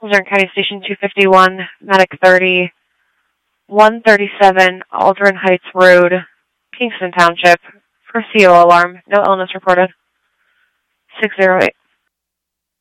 Luzerne County Station 251, Medic 30, 137 Aldrin Heights Road, Kingston Township, for CO alarm. No illness reported. 608.